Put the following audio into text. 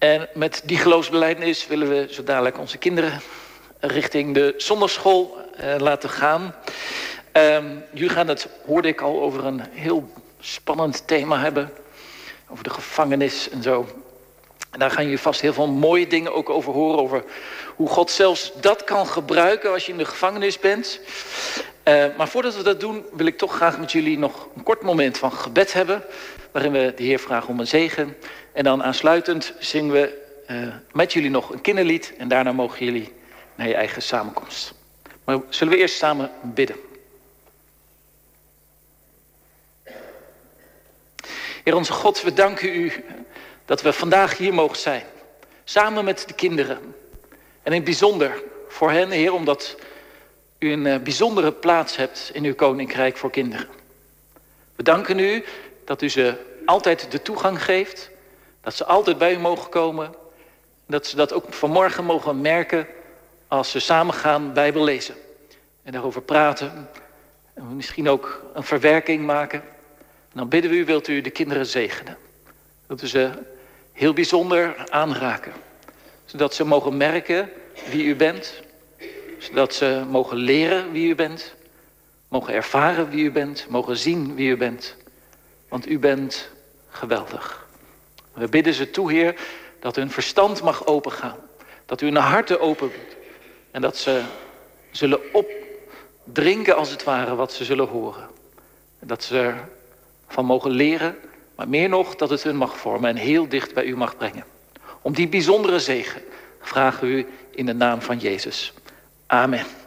En met die geloofsbelijdenis willen we zo dadelijk onze kinderen richting de zondagschool laten gaan. Jullie gaan het, hoorde ik al, over een heel spannend thema hebben. Over de gevangenis en zo. En daar gaan jullie vast heel veel mooie dingen ook over horen. Over hoe God zelfs dat kan gebruiken als je in de gevangenis bent. Maar voordat we dat doen, wil ik toch graag met jullie nog een kort moment van gebed hebben. Waarin we de Heer vragen om een zegen. En dan aansluitend zingen we met jullie nog een kinderlied. En daarna mogen jullie naar je eigen samenkomst. Maar zullen we eerst samen bidden. Heer onze God, we danken u dat we vandaag hier mogen zijn. Samen met de kinderen. En in het bijzonder voor hen, Heer, omdat u een bijzondere plaats hebt in uw koninkrijk voor kinderen. We danken u dat u ze altijd de toegang geeft. Dat ze altijd bij u mogen komen. Dat ze dat ook vanmorgen mogen merken als ze samen gaan Bijbel lezen. En daarover praten. En misschien ook een verwerking maken. En dan bidden we u, wilt u de kinderen zegenen. Dat we ze heel bijzonder aanraken. Zodat ze mogen merken wie u bent. Zodat ze mogen leren wie u bent. Mogen ervaren wie u bent. Mogen zien wie u bent. Want u bent geweldig. We bidden ze toe, Heer, dat hun verstand mag opengaan. Dat u hun harten open doet. En dat ze zullen opdrinken als het ware wat ze zullen horen. En dat ze ervan mogen leren. Maar meer nog dat het hun mag vormen en heel dicht bij u mag brengen. Om die bijzondere zegen vragen we u in de naam van Jezus. Amen.